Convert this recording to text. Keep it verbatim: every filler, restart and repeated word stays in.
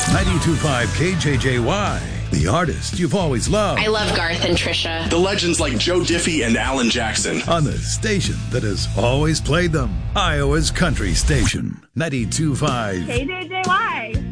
ninety-two point five K J J Y, the artist you've always loved. I love Garth and Trisha. The legends like Joe Diffie and Alan Jackson. On the station that has always played them. Iowa's country station, ninety-two point five K J J Y.